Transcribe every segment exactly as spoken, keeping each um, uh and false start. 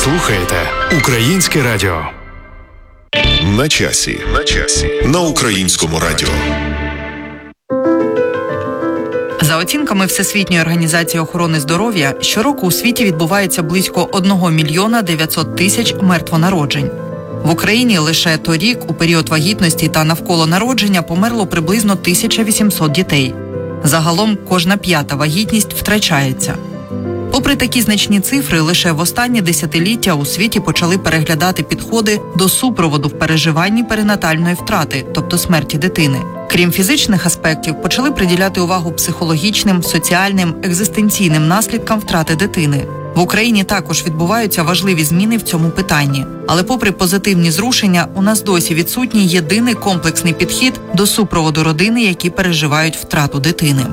слухаєте Українське радіо. На часі. На часі. На Українському радіо. За оцінками Всесвітньої організації охорони здоров'я, щороку у світі відбувається близько один мільйон дев'ятсот тисяч мертвонароджень. В Україні лише торік, у період вагітності та навколо народження, померло приблизно тисяча вісімсот дітей. Загалом кожна п'ята вагітність втрачається. Попри такі значні цифри, лише в останні десятиліття у світі почали переглядати підходи до супроводу в переживанні перинатальної втрати, тобто смерті дитини. Крім фізичних аспектів, почали приділяти увагу психологічним, соціальним, екзистенційним наслідкам втрати дитини. В Україні також відбуваються важливі зміни в цьому питанні. Але попри позитивні зрушення, у нас досі відсутній єдиний комплексний підхід до супроводу родини, які переживають втрату дитини.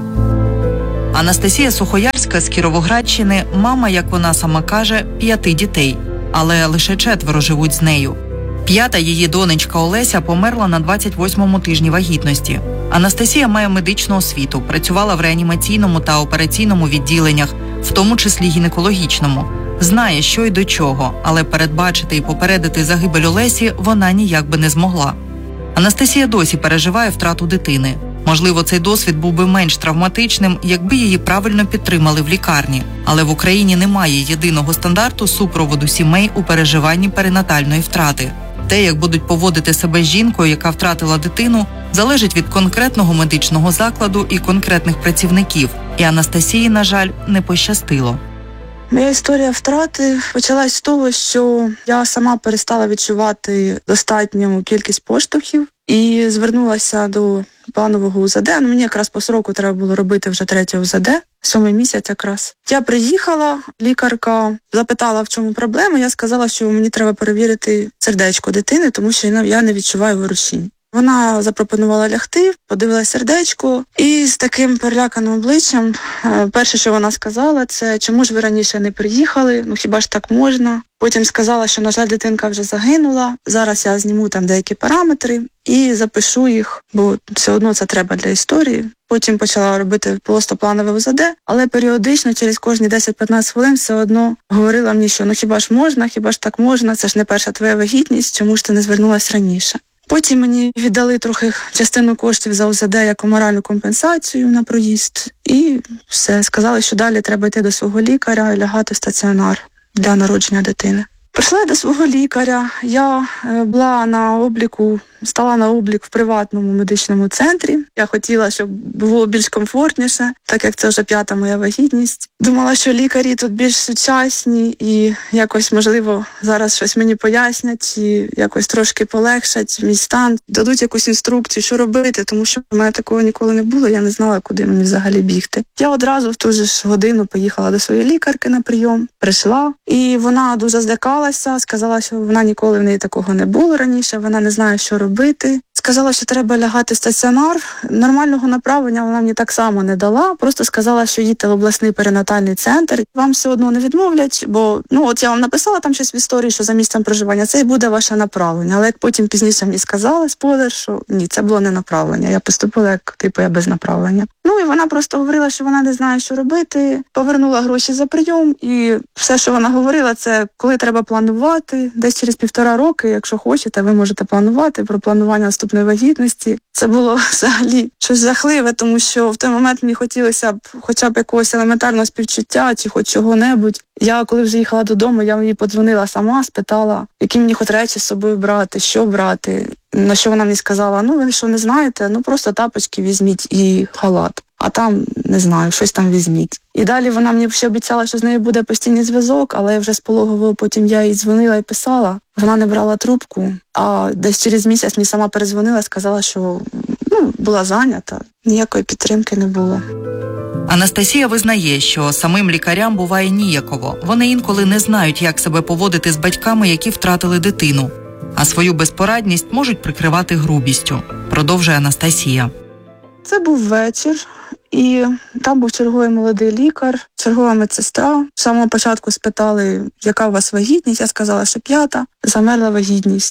Анастасія Сухоярська з Кіровоградщини – мама, як вона сама каже, п'яти дітей. Але лише четверо живуть з нею. П'ята її донечка Олеся померла на двадцять восьмому тижні вагітності. Анастасія має медичну освіту, працювала в реанімаційному та операційному відділеннях, в тому числі гінекологічному. Знає, що й до чого, але передбачити і попередити загибель Олесі вона ніяк би не змогла. Анастасія досі переживає втрату дитини. Можливо, цей досвід був би менш травматичним, якби її правильно підтримали в лікарні. Але в Україні немає єдиного стандарту супроводу сімей у переживанні перинатальної втрати. Те, як будуть поводити себе з жінкою, яка втратила дитину, залежить від конкретного медичного закладу і конкретних працівників. І Анастасії, на жаль, не пощастило. Моя історія втрати почалась з того, що я сама перестала відчувати достатню кількість поштовхів і звернулася до планового УЗД. Ну, мені якраз по сроку треба було робити вже третє УЗД, сьомий місяць якраз. Я приїхала, лікарка запитала, в чому проблема. Я сказала, що мені треба перевірити сердечко дитини, тому що я не відчуваю ворушінь. Вона запропонувала лягти, подивилася сердечко і з таким переляканим обличчям перше, що вона сказала, це «Чому ж ви раніше не приїхали? Ну хіба ж так можна?» Потім сказала, що, на жаль, дитинка вже загинула. Зараз я зніму там деякі параметри і запишу їх, бо все одно це треба для історії. Потім почала робити просто планове УЗД, але періодично, через кожні десять-п'ятнадцять хвилин все одно говорила мені, що ну хіба ж можна, хіба ж так можна, це ж не перша твоя вагітність, чому ж ти не звернулась раніше? Потім мені віддали трохи частину коштів за УЗД як моральну компенсацію на проїзд. І все, сказали, що далі треба йти до свого лікаря і лягати в стаціонар для народження дитини. Прийшла я до свого лікаря, я була на обліку, стала на облік в приватному медичному центрі. Я хотіла, щоб було більш комфортніше, так як це вже п'ята моя вагітність. Думала, що лікарі тут більш сучасні і якось, можливо, зараз щось мені пояснять і якось трошки полегшать мій стан, дадуть якусь інструкцію, що робити, тому що в мене такого ніколи не було, я не знала, куди мені взагалі бігти. Я одразу в ту ж годину поїхала до своєї лікарки на прийом, прийшла, і вона дуже злякалася, сказала, що вона ніколи в неї такого не було раніше, вона не знає, що робити. Сказала, що треба лягати в стаціонар. Нормального направлення вона мені так само не дала. Просто сказала, що їдьте в обласний перинатальний центр. Вам все одно не відмовлять, бо ну от я вам написала там щось в історії, що за місцем проживання, це і буде ваше направлення. Але як потім пізніше мені сказали, спойлер, що ні, це було не направлення. Я поступила як типу я без направлення. Ну і вона просто говорила, що вона не знає, що робити. Повернула гроші за прийом, і все, що вона говорила, це коли треба планувати. Десь через півтора роки, якщо хочете, ви можете планувати про планування наступної вагітності. Це було взагалі щось жахливе, тому що в той момент мені хотілося б хоча б якогось елементарного співчуття чи хоч чого-небудь. Я, коли вже їхала додому, я їй подзвонила сама, спитала, які мені хоч речі з собою брати, що брати. На що вона мені сказала, ну ви що не знаєте, ну просто тапочки візьміть і халат. А там, не знаю, щось там візьміть. І далі вона мені ще обіцяла, що з нею буде постійний зв'язок, але вже з пологового потім я їй дзвонила і писала. Вона не брала трубку, а десь через місяць мені сама передзвонила і сказала, що ну, була зайнята, ніякої підтримки не було. Анастасія визнає, що самим лікарям буває ніяково. Вони інколи не знають, як себе поводити з батьками, які втратили дитину. А свою безпорадність можуть прикривати грубістю, продовжує Анастасія. Це був вечір, і там був черговий молодий лікар, чергова медсестра. З самого початку спитали, яка у вас вагітність, я сказала, що п'ята, замерла вагітність.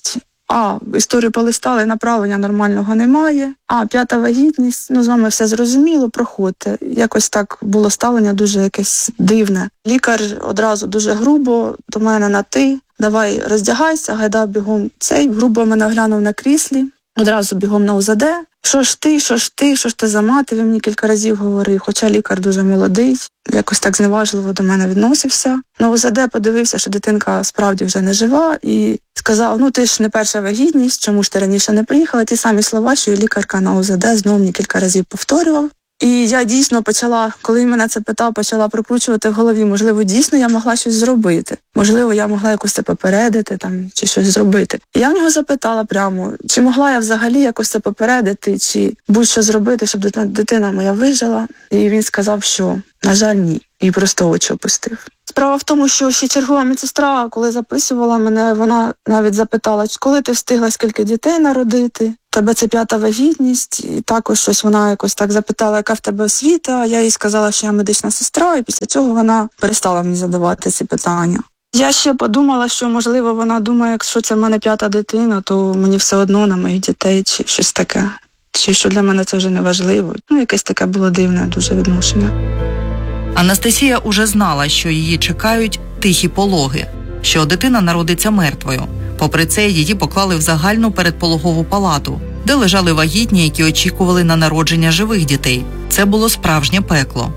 а, історію полистали, направлення нормального немає, а, п'ята вагітність, ну, з вами все зрозуміло, проходьте. Якось так було ставлення дуже якесь дивне. Лікар одразу дуже грубо до мене на «ти», давай роздягайся, гайда бігом цей, грубо мене оглянув на кріслі, одразу бігом на УЗД. Що ж ти, що ж ти, що ж ти за мати, він мені кілька разів говорив, хоча лікар дуже молодий, якось так зневажливо до мене відносився. На УЗД подивився, що дитинка справді вже не жива, і сказав, ну ти ж не перша вагітність, чому ж ти раніше не приїхала? Ті самі слова, що і лікарка на УЗД знову мені кілька разів повторював. І я дійсно почала, коли він мене це питав, почала прокручувати в голові, можливо, дійсно я могла щось зробити. Можливо, я могла якось це попередити там, чи щось зробити. І я в нього запитала прямо, чи могла я взагалі якось це попередити, чи будь-що зробити, щоб дитина моя вижила. І він сказав, що, на жаль, ні. І просто очі опустив. Справа в тому, що ще чергова медсестра, коли записувала мене, вона навіть запитала, коли ти встигла скільки дітей народити, тебе це п'ята вагітність, і також щось вона якось так запитала, яка в тебе освіта, я їй сказала, що я медична сестра, і після цього вона перестала мені задавати ці питання. Я ще подумала, що, можливо, вона думає, якщо це в мене п'ята дитина, то мені все одно на моїх дітей, чи щось таке, чи що для мене це вже не важливо. Ну, якесь таке було дивне дуже відношення. Анастасія уже знала, що її чекають тихі пологи, що дитина народиться мертвою. Попри це, її поклали в загальну передпологову палату, де лежали вагітні, які очікували на народження живих дітей. Це було справжнє пекло.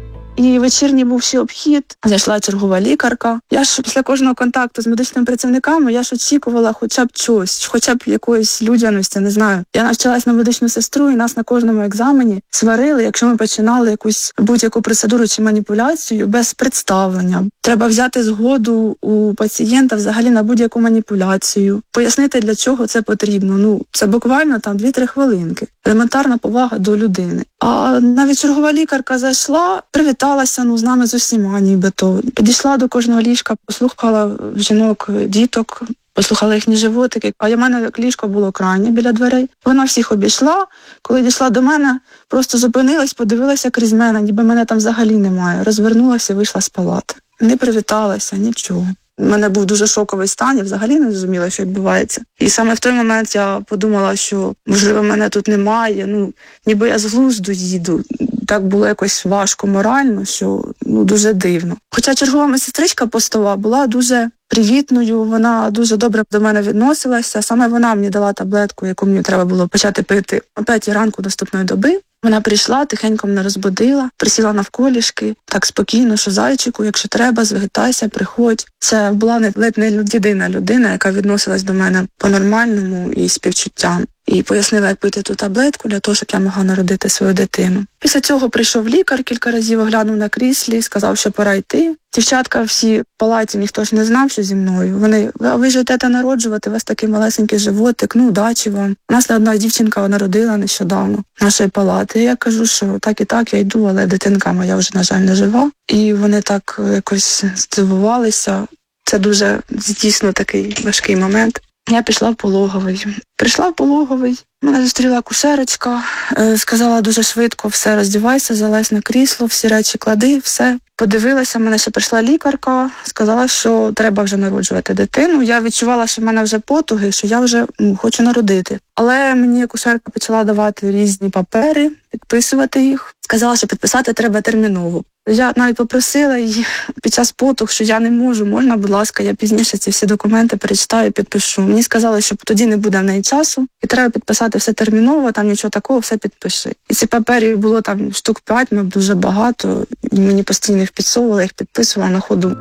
І вечірній був ще обхід, зайшла чергова лікарка. Я ж після кожного контакту з медичними працівниками, я ж очікувала хоча б чогось, хоча б якоїсь людяності, не знаю. Я навчалась на медичну сестру, і нас на кожному екзамені сварили, якщо ми починали якусь будь-яку процедуру чи маніпуляцію без представлення. Треба взяти згоду у пацієнта взагалі на будь-яку маніпуляцію, пояснити, для чого це потрібно. Ну, це буквально там дві-три хвилинки. Елементарна повага до людини. А навіть чергова лікарка зайшла, привіталася, ну, з нами з усіма нібито. Підійшла до кожного ліжка, послухала жінок, діток, послухала їхні животики. А у мене ліжко було крайнє біля дверей. Вона всіх обійшла. Коли дійшла до мене, просто зупинилась, подивилася крізь мене, ніби мене там взагалі немає. Розвернулася і вийшла з палати. Не привіталася, нічого. У мене був дуже шоковий стан, я взагалі не зрозуміла, що відбувається. І саме в той момент я подумала, що, можливо, мене тут немає, ну, ніби я з глузду їду. Так було якось важко морально, що, ну, дуже дивно. Хоча чергова медсестричка постова була дуже привітною, вона дуже добре до мене відносилася. Саме вона мені дала таблетку, яку мені треба було почати пити о п'ятій ранку наступної доби. Вона прийшла, тихенько мене розбудила, присіла навколішки, так спокійно, що зайчику, якщо треба, звертайся, приходь. Це була не, ледь не єдина людина, яка відносилась до мене по-нормальному і співчуттям. І пояснила, як пити ту таблетку для того, щоб я могла народити свою дитину. Після цього прийшов лікар, кілька разів оглянув на кріслі, сказав, що пора йти. Дівчатка всі в палаті, ніхто ж не знав, що зі мною. Вони, а ви ж йдете народжувати, у вас такий малесенький животик, ну, удачі вам. У нас одна дівчинка народила нещодавно в нашої палати. Я кажу, що так і так, я йду, але дитинка моя вже, на жаль, не жива. І вони так якось здивувалися. Це дуже, дійсно, такий важкий момент. Я пішла в пологовий. Прийшла в пологовий, мене зустріла акушерочка, сказала дуже швидко, все, роздівайся, залазь на крісло, всі речі клади, все. Подивилася, мене ще прийшла лікарка, сказала, що треба вже народжувати дитину. Я відчувала, що в мене вже потуги, що я вже ну, хочу народити. Але мені акушерка почала давати різні папери, підписувати їх. Сказала, що підписати треба терміново. Я навіть попросила її під час потуг, що я не можу, можна, будь ласка, я пізніше ці всі документи перечитаю, підпишу. Мені сказали, що тоді не буде в неї часу, і треба підписати все терміново, там нічого такого, все підпиши. І ці паперів було там штук п'ять, ми дуже багато, і мені постійно їх підсовували, їх підписувала на ходу.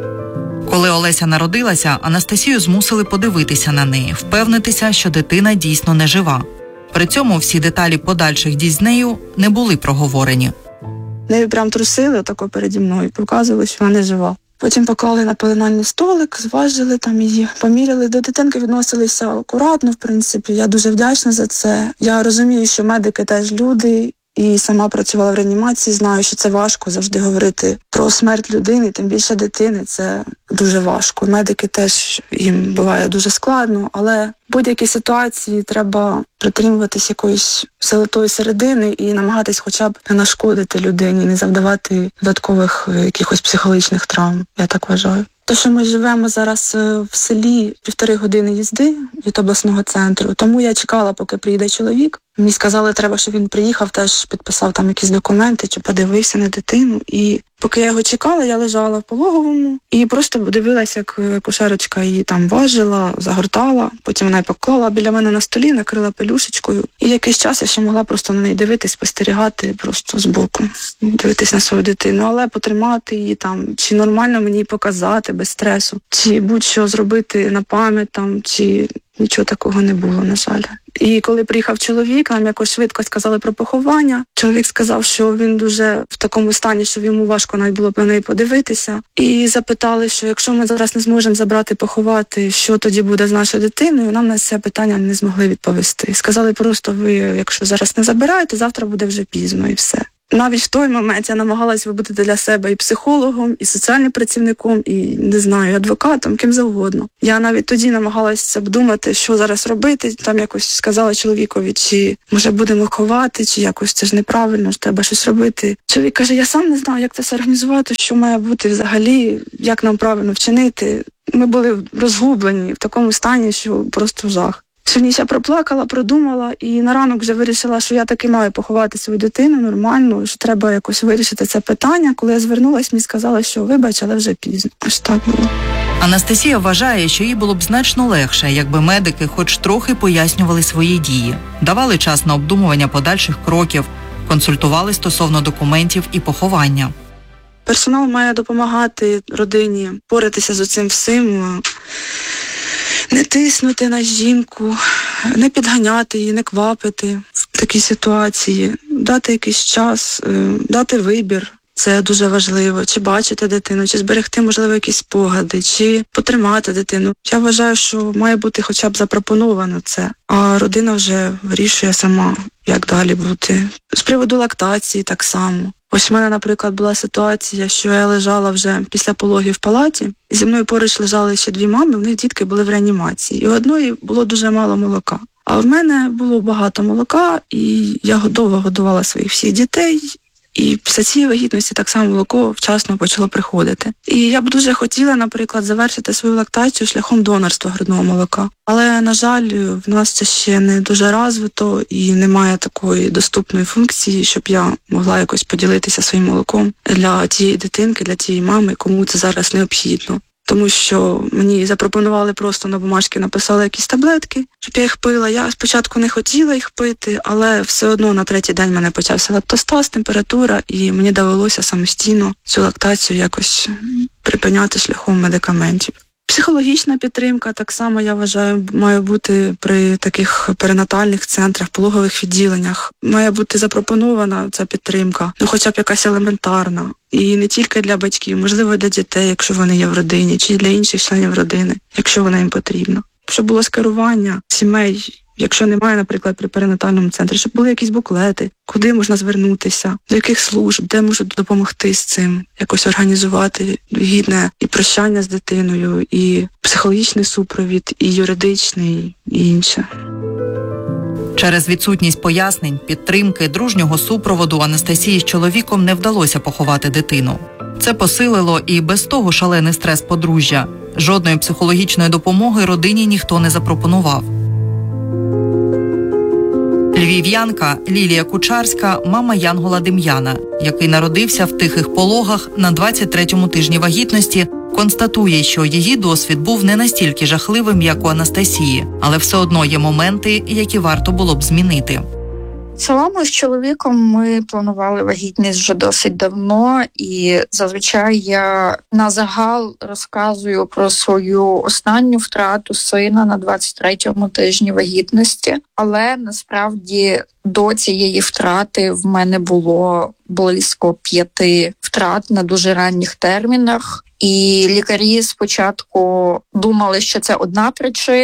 Коли Олеся народилася, Анастасію змусили подивитися на неї, впевнитися, що дитина дійсно не жива. При цьому всі деталі подальших дій з нею не були проговорені. Нею прям трусили отако переді мною, показували, що вона не жива. Потім поклали на пеленальний столик, зважили там її, поміряли. До дитинки відносилися акуратно, в принципі. Я дуже вдячна за це. Я розумію, що медики теж люди, і сама працювала в реанімації, знаю, що це важко завжди говорити про смерть людини, тим більше дитини, це дуже важко. Медики теж, їм буває дуже складно, але будь-якій ситуації треба притримуватись якоїсь золотої середини і намагатись хоча б не нашкодити людині, не завдавати додаткових якихось психологічних травм, я так вважаю. То, що ми живемо зараз в селі півтори години їзди від обласного центру, тому я чекала, поки приїде чоловік. Мені сказали, треба, щоб він приїхав, теж підписав там якісь документи, чи подивився на дитину. І поки я його чекала, я лежала в пологовому і просто дивилася, як акушерочка її там важила, загортала. Потім вона й поклала біля мене на столі, накрила пелюшечкою. І якийсь час я ще могла просто на неї дивитись, спостерігати просто збоку, дивитись на свою дитину. Але потримати її там, чи нормально мені її показати без стресу, чи будь-що зробити на пам'ять там, чи... Нічого такого не було, на жаль. І коли приїхав чоловік, нам якось швидко сказали про поховання. Чоловік сказав, що він дуже в такому стані, що йому важко навіть було б на неї подивитися. І запитали, що якщо ми зараз не зможемо забрати, поховати, що тоді буде з нашою дитиною, нам на це питання не змогли відповісти. Сказали просто, ви, якщо зараз не забираєте, завтра буде вже пізно і все. Навіть в той момент я намагалась бути для себе і психологом, і соціальним працівником, і, не знаю, і адвокатом, ким завгодно. Я навіть тоді намагалася обдумати, що зараз робити. Там якось сказала чоловікові, чи, може, будемо ховати, чи якось це ж неправильно, ж треба щось робити. Чоловік каже, я сам не знаю, як це все організувати, що має бути взагалі, як нам правильно вчинити. Ми були розгублені в такому стані, що просто жах. Всю ніч я проплакала, продумала і на ранок вже вирішила, що я таки маю поховати свою дитину нормально, що треба якось вирішити це питання. Коли я звернулась, мені сказали, що вибач, але вже пізно. Аж так було. Анастасія вважає, що їй було б значно легше, якби медики хоч трохи пояснювали свої дії, давали час на обдумування подальших кроків, консультували стосовно документів і поховання. Персонал має допомагати родині боротися з цим всім, не тиснути на жінку, не підганяти її, не квапити в такій ситуації, дати якийсь час, дати вибір. Це дуже важливо. Чи бачити дитину, чи зберегти, можливо, якісь спогади, чи потримати дитину. Я вважаю, що має бути хоча б запропоновано це, а родина вже вирішує сама, як далі бути. З приводу лактації так само. Ось в мене, наприклад, була ситуація, що я лежала вже після пологів в палаті, і зі мною поруч лежали ще дві мами, в них дітки були в реанімації. І у одної було дуже мало молока. А в мене було багато молока, і я довго годувала своїх всіх дітей. І після цієї вагітності так само молоко вчасно почало приходити. І я б дуже хотіла, наприклад, завершити свою лактацію шляхом донорства грудного молока. Але, на жаль, в нас це ще не дуже розвито і немає такої доступної функції, щоб я могла якось поділитися своїм молоком для тієї дитинки, для тієї мами, кому це зараз необхідно. Тому що мені запропонували просто на бумажці, написали якісь таблетки, щоб я їх пила. Я спочатку не хотіла їх пити, але все одно на третій день в мене почався лактостаз, температура, і мені довелося самостійно цю лактацію якось припиняти шляхом медикаментів. Психологічна підтримка, так само, я вважаю, має бути при таких перинатальних центрах, пологових відділеннях. Має бути запропонована ця підтримка, ну хоча б якась елементарна. І не тільки для батьків, можливо, для дітей, якщо вони є в родині, чи для інших членів родини, якщо вона їм потрібна. Щоб було скерування сімей, якщо немає, наприклад, при перинатальному центрі, щоб були якісь буклети, куди можна звернутися, до яких служб, де можуть допомогти з цим, якось організувати гідне і прощання з дитиною, і психологічний супровід, і юридичний, і інше. Через відсутність пояснень, підтримки, дружнього супроводу Анастасії з чоловіком не вдалося поховати дитину. Це посилило і без того шалений стрес подружжя. Жодної психологічної допомоги родині ніхто не запропонував. Львів'янка Лілія Кучарська – мама Янгола Дем'яна, який народився в тихих пологах на двадцять третьому тижні вагітності, констатує, що її досвід був не настільки жахливим, як у Анастасії, але все одно є моменти, які варто було б змінити. Самому з чоловіком ми планували вагітність вже досить давно, і зазвичай я на загал розказую про свою останню втрату сина на двадцять третьому тижні вагітності, але насправді до цієї втрати в мене було близько п'яти втрат на дуже ранніх термінах. І лікарі спочатку думали, що це одна причина,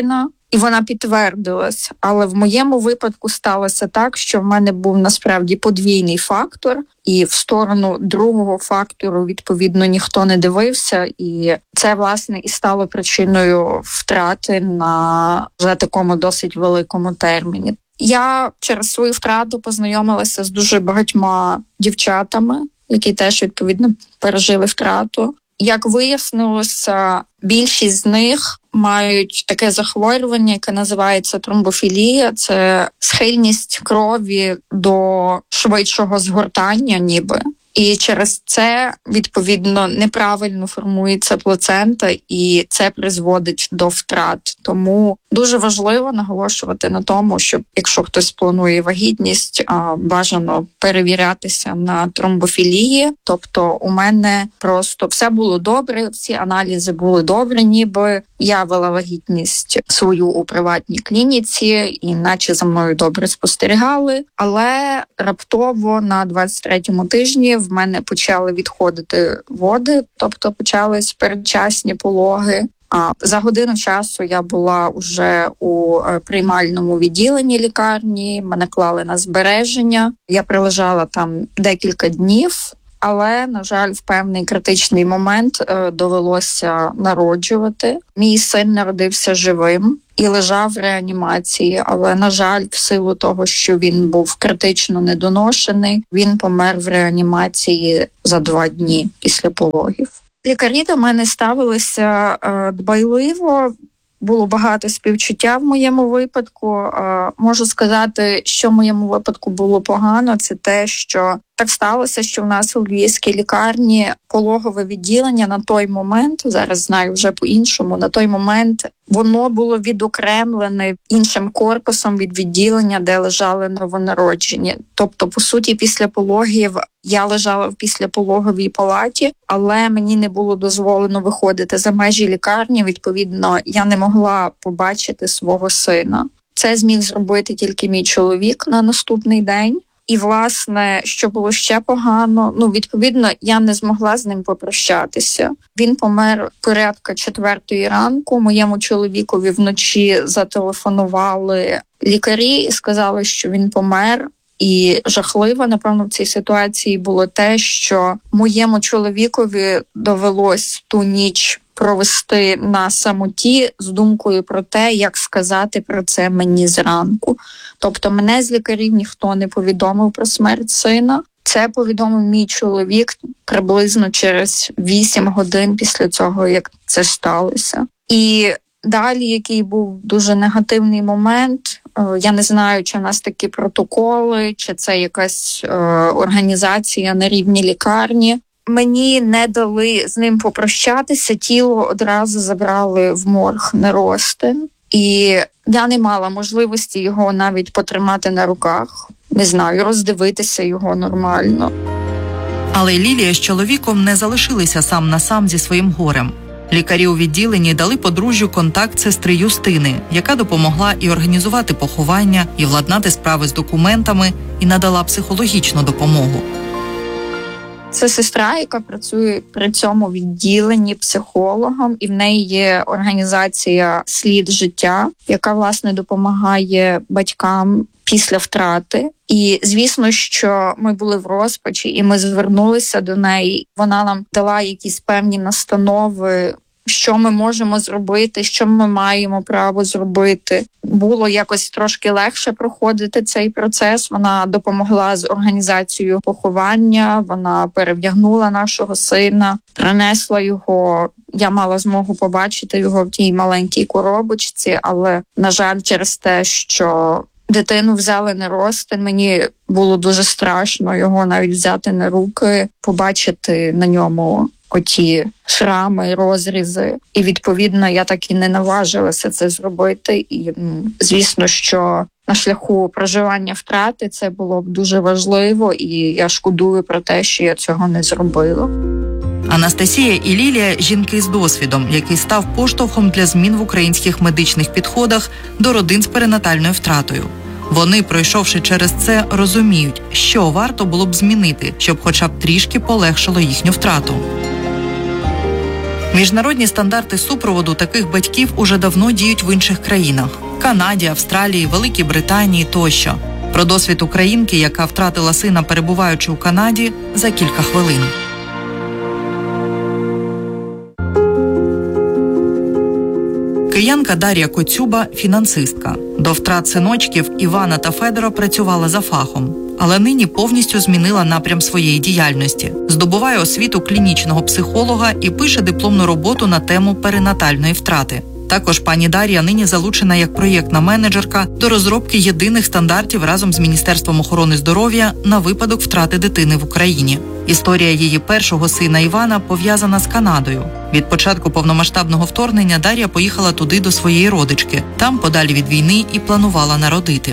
і вона підтвердилась. Але в моєму випадку сталося так, що в мене був насправді подвійний фактор, і в сторону другого фактору, відповідно, ніхто не дивився. І це, власне, і стало причиною втрати на вже такому досить великому терміні. Я через свою втрату познайомилася з дуже багатьма дівчатами, які теж, відповідно, пережили втрату. Як вияснилося, більшість з них мають таке захворювання, яке називається тромбофілія. Це схильність крові до швидшого згортання ніби. І через це, відповідно, неправильно формується плацента, і це призводить до втрат. Тому дуже важливо наголошувати на тому, щоб якщо хтось планує вагітність, бажано перевірятися на тромбофілії. Тобто у мене просто все було добре, всі аналізи були добре, ніби я вела вагітність свою у приватній клініці, і наче за мною добре спостерігали. Але раптово на двадцять третьому тижні в мене почали відходити води, тобто почались передчасні пологи. А за годину часу я була вже у приймальному відділенні лікарні, мене клали на збереження. Я пролежала там декілька днів, але, на жаль, в певний критичний момент е, довелося народжувати. Мій син народився живим і лежав в реанімації, але, на жаль, в силу того, що він був критично недоношений, він помер в реанімації за два дні після пологів. Лікарі до мене ставилися е, дбайливо, було багато співчуття в моєму випадку. Е, можу сказати, що в моєму випадку було погано, це те, що так сталося, що в нас у львівській лікарні пологове відділення на той момент, зараз знаю вже по-іншому, на той момент воно було відокремлене іншим корпусом від відділення, де лежали новонароджені. Тобто, по суті, після пологів я лежала в післяпологовій палаті, але мені не було дозволено виходити за межі лікарні. Відповідно, я не могла побачити свого сина. Це зміг зробити тільки мій чоловік на наступний день. І, власне, що було ще погано, ну, відповідно, я не змогла з ним попрощатися. Він помер порядка четвертої ранку. Моєму чоловікові вночі зателефонували лікарі і сказали, що він помер. І жахливо, напевно, в цій ситуації було те, що моєму чоловікові довелось ту ніч провести на самоті з думкою про те, як сказати про це мені зранку. Тобто мене з лікарів ніхто не повідомив про смерть сина. Це повідомив мій чоловік приблизно через вісім годин після цього, як це сталося. І далі, який був дуже негативний момент, я не знаю, чи в нас такі протоколи, чи це якась е, організація на рівні лікарні. Мені не дали з ним попрощатися, тіло одразу забрали в морг на розтин. І я не мала можливості його навіть потримати на руках, не знаю, роздивитися його нормально. Але Лілія з чоловіком не залишилися сам на сам зі своїм горем. Лікарі у відділенні дали подружжю контакт сестри Юстини, яка допомогла і організувати поховання, і владнати справи з документами, і надала психологічну допомогу. Це сестра, яка працює при цьому відділенні психологом, і в неї є організація «Слід життя», яка, власне, допомагає батькам після втрати. І, звісно, що ми були в розпачі, і ми звернулися до неї. Вона нам дала якісь певні настанови, що ми можемо зробити, що ми маємо право зробити. Було якось трошки легше проходити цей процес. Вона допомогла з організацією поховання, вона перевдягнула нашого сина, принесла його. Я мала змогу побачити його в тій маленькій коробочці, але, на жаль, через те, що дитину взяли на розтин, мені було дуже страшно його навіть взяти на руки, побачити на ньому оті шрами, розрізи. І, відповідно, я так і не наважилася це зробити. І, звісно, що на шляху проживання втрати це було б дуже важливо, і я шкодую про те, що я цього не зробила. Анастасія і Лілія – жінки з досвідом, який став поштовхом для змін в українських медичних підходах до родин з перинатальною втратою. Вони, пройшовши через це, розуміють, що варто було б змінити, щоб хоча б трішки полегшило їхню втрату. Міжнародні стандарти супроводу таких батьків уже давно діють в інших країнах – Канаді, Австралії, Великій Британії тощо. Про досвід українки, яка втратила сина, перебуваючи у Канаді, за кілька хвилин. Киянка Дар'я Коцюба – фінансистка. До втрат синочків Івана та Федора працювала за фахом, але нині повністю змінила напрям своєї діяльності. Здобуває освіту клінічного психолога і пише дипломну роботу на тему перинатальної втрати. Також пані Дар'я нині залучена як проєктна менеджерка до розробки єдиних стандартів разом з Міністерством охорони здоров'я на випадок втрати дитини в Україні. Історія її першого сина Івана пов'язана з Канадою. Від початку повномасштабного вторгнення Дар'я поїхала туди до своєї родички. Там, подалі від війни, і планувала народити.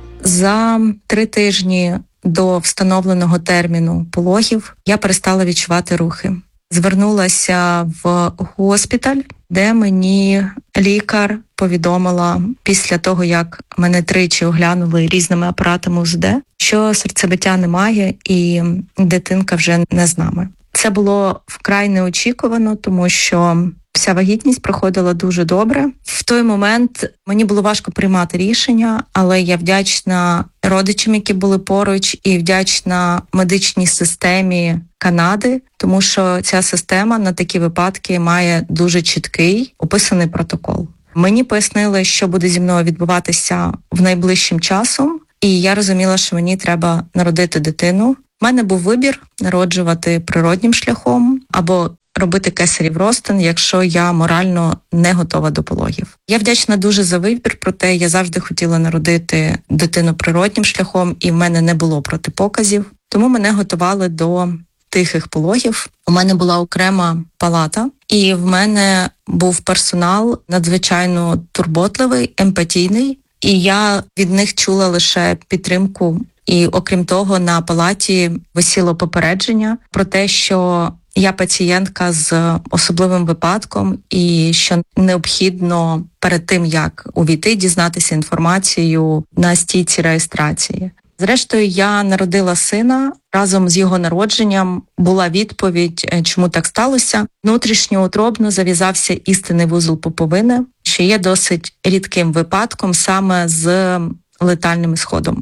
За три тижні до встановленого терміну пологів я перестала відчувати рухи. Звернулася в госпіталь, де мені лікар повідомила після того, як мене тричі оглянули різними апаратами УЗД, що серцебиття немає і дитинка вже не з нами. Це було вкрай неочікувано, тому що вся вагітність проходила дуже добре. В той момент мені було важко приймати рішення, але я вдячна родичам, які були поруч, і вдячна медичній системі Канади, тому що ця система на такі випадки має дуже чіткий описаний протокол. Мені пояснили, що буде зі мною відбуватися в найближчим часом, і я розуміла, що мені треба народити дитину. У мене був вибір народжувати природнім шляхом або робити кесарів розтин, якщо я морально не готова до пологів. Я вдячна дуже за вибір, проте я завжди хотіла народити дитину природнім шляхом, і в мене не було протипоказів. Тому мене готували до тихих пологів. У мене була окрема палата, і в мене був персонал надзвичайно турботливий, емпатійний, і я від них чула лише підтримку. І окрім того, на палаті висіло попередження про те, що я пацієнтка з особливим випадком і що необхідно перед тим, як увійти, дізнатися інформацію на стійці реєстрації. Зрештою, я народила сина. Разом з його народженням була відповідь, чому так сталося. Внутрішньоутробно зав'язався істинний вузол пуповини, що є досить рідким випадком саме з летальним ісходом.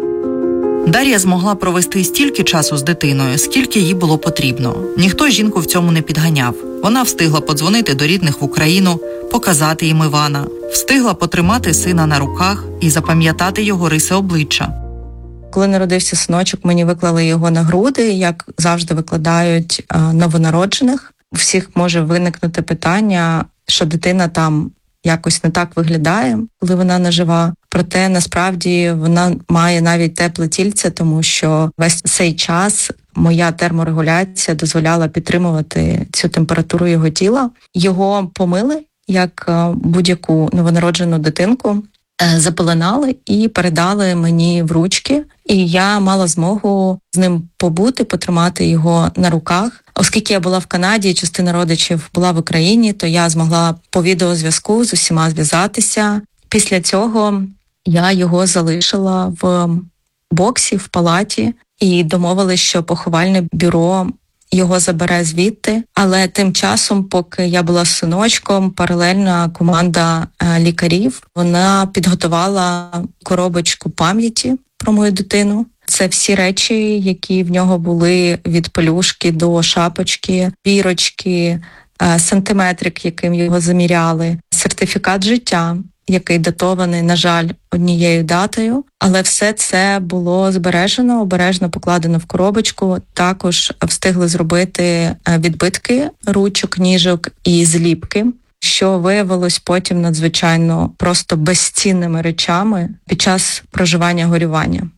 Дар'я змогла провести стільки часу з дитиною, скільки їй було потрібно. Ніхто жінку в цьому не підганяв. Вона встигла подзвонити до рідних в Україну, показати їм Івана, встигла потримати сина на руках і запам'ятати його риси обличчя. Коли народився синочок, мені виклали його на груди, як завжди викладають а, новонароджених. У всіх може виникнути питання, що дитина там якось не так виглядає, коли вона не жива. Проте, насправді, вона має навіть тепле тільце, тому що весь цей час моя терморегуляція дозволяла підтримувати цю температуру його тіла. Його помили, як будь-яку новонароджену дитинку, запеленали і передали мені в ручки. І я мала змогу з ним побути, потримати його на руках. Оскільки я була в Канаді, частина родичів була в Україні, то я змогла по відеозв'язку з усіма зв'язатися. Після цього я його залишила в боксі, в палаті, і домовились, що поховальне бюро його забере звідти. Але тим часом, поки я була з синочком, паралельна команда лікарів, вона підготувала коробочку пам'яті про мою дитину. Це всі речі, які в нього були від пелюшки до шапочки, бірочки, сантиметрик, яким його заміряли, сертифікат життя, який датований, на жаль, однією датою. Але все це було збережено, обережно покладено в коробочку. Також встигли зробити відбитки ручок, ніжок і зліпки, що виявилось потім надзвичайно просто безцінними речами під час проживання горювання.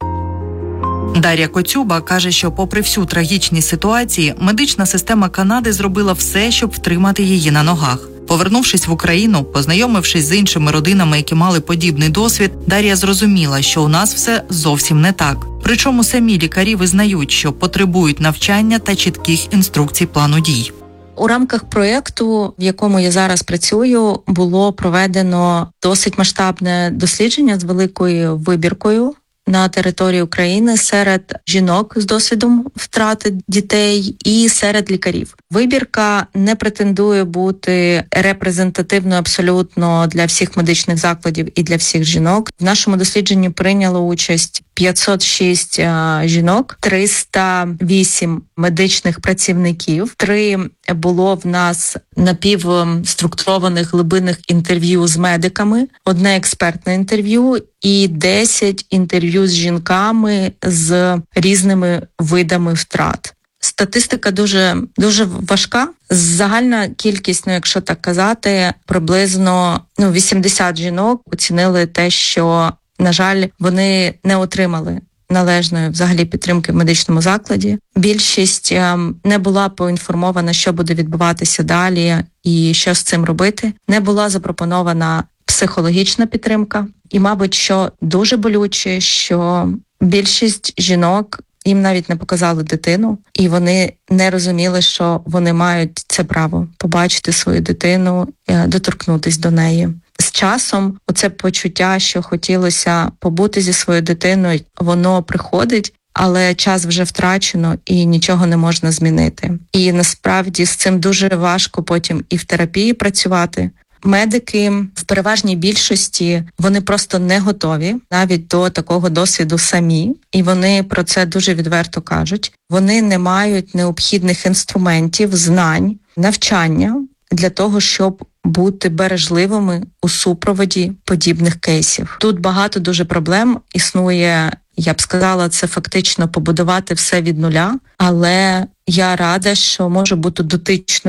Дар'я Коцюба каже, що попри всю трагічні ситуації, медична система Канади зробила все, щоб втримати її на ногах. Повернувшись в Україну, познайомившись з іншими родинами, які мали подібний досвід, Дар'я зрозуміла, що у нас все зовсім не так. Причому самі лікарі визнають, що потребують навчання та чітких інструкцій плану дій. У рамках проєкту, в якому я зараз працюю, було проведено досить масштабне дослідження з великою вибіркою на території України серед жінок з досвідом втрати дітей і серед лікарів. Вибірка не претендує бути репрезентативною абсолютно для всіх медичних закладів і для всіх жінок. В нашому дослідженні прийняло участь п'ятсот шість а, жінок, триста вісім медичних працівників, три було в нас напівструктурованих глибинних інтерв'ю з медиками, одне експертне інтерв'ю і десять інтерв'ю з жінками з різними видами втрат. Статистика дуже, дуже важка. Загальна кількість, ну якщо так казати, приблизно ну, вісімдесят жінок оцінили те, що, на жаль, вони не отримали належної взагалі підтримки в медичному закладі. Більшість не була поінформована, що буде відбуватися далі і що з цим робити. Не була запропонована психологічна підтримка. І, мабуть, що дуже болюче, що більшість жінок, їм навіть не показали дитину, і вони не розуміли, що вони мають це право побачити свою дитину, доторкнутися до неї. З часом оце почуття, що хотілося побути зі своєю дитиною, воно приходить, але час вже втрачено і нічого не можна змінити. І насправді з цим дуже важко потім і в терапії працювати. Медики в переважній більшості, вони просто не готові навіть до такого досвіду самі, і вони про це дуже відверто кажуть. Вони не мають необхідних інструментів, знань, навчання для того, щоб бути бережливими у супроводі подібних кейсів. Тут багато дуже проблем існує. Я б сказала, це фактично побудувати все від нуля, але я рада, що можу бути дотичною